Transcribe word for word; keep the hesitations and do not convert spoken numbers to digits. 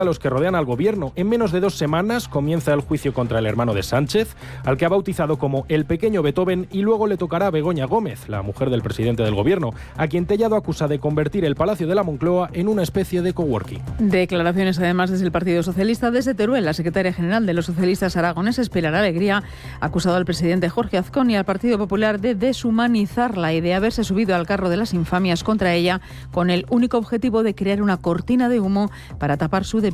a los que rodean al gobierno. En menos de dos semanas comienza el juicio contra el hermano de Sánchez, al que ha bautizado como el pequeño Beethoven, y luego le tocará a Begoña Gómez, la mujer del presidente del gobierno, a quien Tellado acusa de convertir el Palacio de la Moncloa en una especie de coworking. Declaraciones además desde el Partido Socialista. Desde Teruel, la secretaria general de los socialistas aragoneses, Pilar Alegría, ha acusado al presidente Jorge Azcón y al Partido Popular de deshumanizarla y de haberse subido al carro de las infamias contra ella con el único objetivo de crear una cortina de humo para tapar su debilidad